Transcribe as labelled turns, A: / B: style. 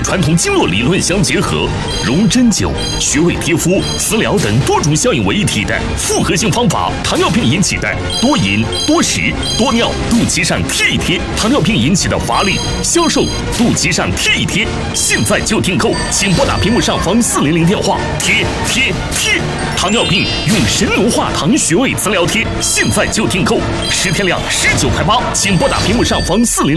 A: 传统经络理论相结合，融针灸、穴位贴敷、磁疗等多种效应为一体的复合性方法。糖尿病引起的多饮、多食、多尿，肚脐上贴一贴；糖尿病引起的乏力、消瘦，肚脐上贴一贴。现在就订购，请拨打屏幕上方400电话，贴。糖尿病用神农化糖穴位磁疗贴，现在就订购，10天量19块8，请拨打屏幕上方400。